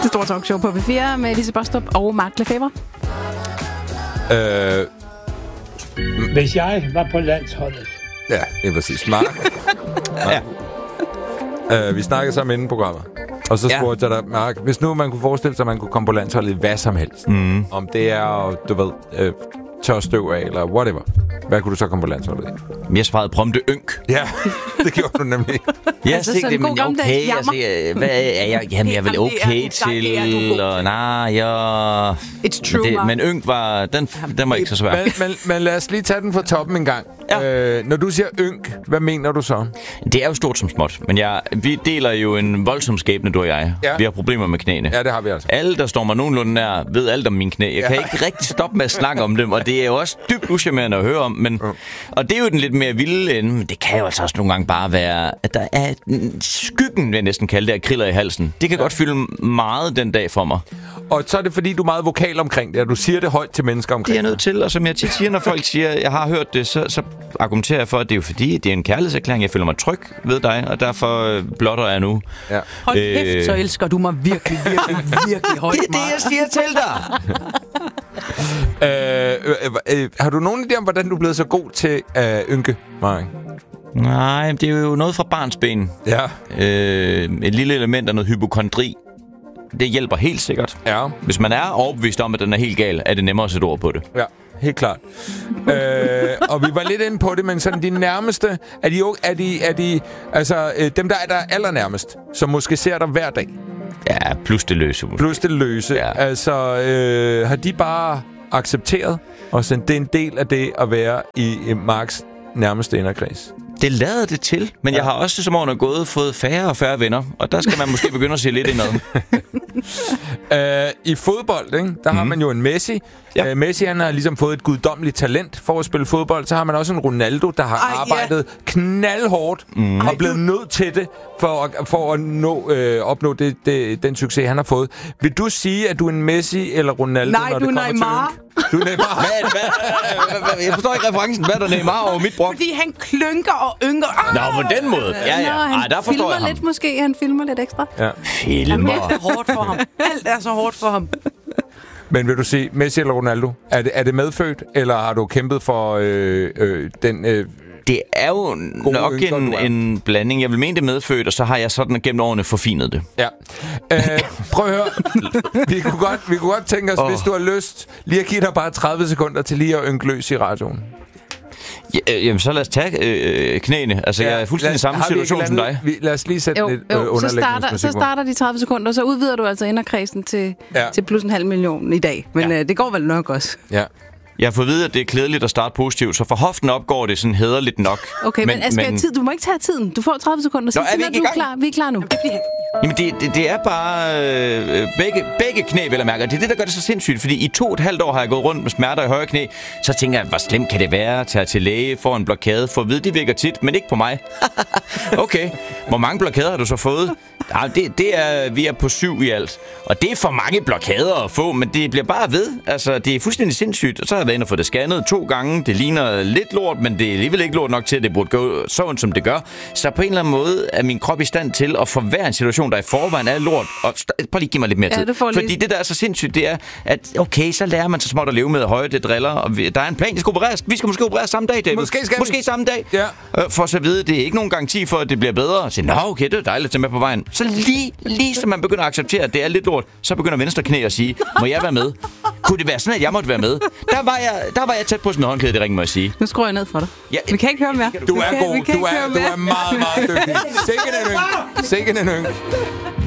Det store talkshow på P4 med Lise Bostrup og Mark Lefebvre. Hvis jeg var på landsholdet. Ja, det er præcis. Mark. Vi snakkede sammen inden programmet. Og så spurgte jeg dig, Mark, hvis nu man kunne forestille sig, at man kunne komme på landsholdet i hvad som helst. Om det er, du ved, tør støv af, eller whatever. Hvad kunne du så komme på landsholdet i? Jeg svarede prompte ynk. Ja, det gjorde du nemlig. Jeg altså, tænkte, men okay, altså, hvad er jeg? Jamen, jeg er vel okay til, og nej, It's true, men ynk var, den var ikke så svær. Men lad os lige tage den fra toppen en gang. Ja. Når du siger ynk, hvad mener du så? Det er jo stort som småt, men vi deler jo en voldsom skæbne, du og jeg. Ja. Vi har problemer med knæene. Ja, det har vi altså. Alle, der står mig nogenlunde nær, ved alt om mine knæ. Jeg kan ikke rigtig stoppe med at snakke om dem, og det er jo også dybt uschammerende at høre om. Men, og det er jo den lidt mere vilde ende, men det kan jo altså også nogle gange bare være, at der er skyggen, vil jeg næsten kalde det, af kriller i halsen. Det kan godt fylde meget den dag for mig. Og så er det, fordi du er meget vokal omkring det, og du siger det højt til mennesker omkring det. Det er nødt til, og som jeg tit siger, når folk siger, jeg har hørt det, så argumenterer jeg for, at det er jo fordi, det er en kærlighedserklæring. Jeg føler mig tryg ved dig, og derfor blotter jeg nu. Ja. Hold kæft, så elsker du mig virkelig, virkelig, virkelig højt. Det er det, jeg siger til dig. Har du nogen idé om, hvordan du er blevet så god til ynke, Mark? Nej, det er jo noget fra barnsben. Ja. Et lille element af noget hypokondri. Det hjælper helt sikkert. Ja. Hvis man er overbevist om, at den er helt gal, er det nemmere at sætte ord på det. Ja, helt klart. Og vi var lidt inde på det, men sådan de nærmeste, er de altså dem, der er allernærmest, som måske ser dig hver dag? Ja, plus det løse. Plus det løse. Ja. Altså, har de bare accepteret, og sådan, det er en del af det at være i Marks nærmeste inderkreds? Det lader det til, men jeg har også som årene gået fået færre og færre venner, og der skal man måske begynde at se lidt indad. I fodbold, ikke? Der har man jo en Messi. Ja. Messi, han har ligesom fået et guddommeligt talent for at spille fodbold. Så har man også en Ronaldo, der har arbejdet knaldhårdt og blevet nødt til det for at opnå den succes, han har fået. Vil du sige, at du er en Messi eller Ronaldo, nej, når det kommer Neymar. til Du er Neymar. Jeg forstår ikke referencen. Hvad er der Neymar over mit brok? Fordi han klynker og ynker. Nå, på den måde. Ja. Han der forstår jeg ham. Lidt måske. Han filmer lidt ekstra. Ja. Filmer. Alt er hårdt for ham. Alt er så hårdt for ham. Men vil du sige, Messi eller Ronaldo? Er det medfødt, eller har du kæmpet for den... Det er jo nok en blanding. Jeg vil mene det medfødt, og så har jeg sådan gennem årene forfinet det. Ja. Prøv at høre. Vi kunne godt tænke os, hvis du har lyst, lige at give dig bare 30 sekunder til lige at ynke løs i radioen. Jamen, så lad os tage knæene. Altså, jeg er fuldstændig i samme situation som dig. Lad os lige sætte lidt underlægningsmusik. Så starter de 30 sekunder, og så udvider du altså inderkredsen til plus 500.000 i dag. Men det går vel nok også. Ja. Jeg har fået at vide, at det er kedeligt at starte positivt, så for hoften opgår det sådan hæderligt nok. Okay, men Asger, tid. Du må ikke tage tiden. Du får 30 sekunder, så er du klar. Vi er klar nu. Jamen, det er bare begge knæ, vil jeg mærke. Det er det, der gør det så sindssygt, fordi i 2,5 år har jeg gået rundt med smerter i højre knæ. Så tænker jeg, hvor slemt kan det være? Tage til læge, få en blokade, for at vide, de virker tit, men ikke på mig. Okay, hvor mange blokader har du så fået? Ja, vi er på 7 i alt. Og det er for mange blokader at få, men det bliver bare ved. Altså, det er fuldstændig sindssygt. Og så har jeg været inde og fået det scannet 2 gange. Det ligner lidt lort, men det er alligevel ikke lort nok til, at det burde gå så ondt, som det gør. Så på en eller anden måde er min krop i stand til at forværre en situation, der i forvejen er lort. Og prøv lige at give mig lidt mere tid. Fordi det, der er så sindssygt, det er, at okay, så lærer man så småt at leve med høje, det driller. Og der er en plan, det skal opereres. Vi skal måske operere samme dag, David. Måske samme dag. Ja. For så at vide, det er ikke nogen garanti for, at det bliver bedre. Så nå, okay, det er dejligt at tage med på vejen. Så lige som man begynder at acceptere, at det er lidt lort, så begynder venstre knæ at sige, må jeg være med? Kunne det være sådan, at jeg måtte være med? Der var jeg tæt på sådan en håndklæde, det ring, må jeg sige. Nu skruer jeg ned for dig. Ja, vi kan ikke høre mere. Du er god. Du er meget, meget dygtig. Sikke en yng.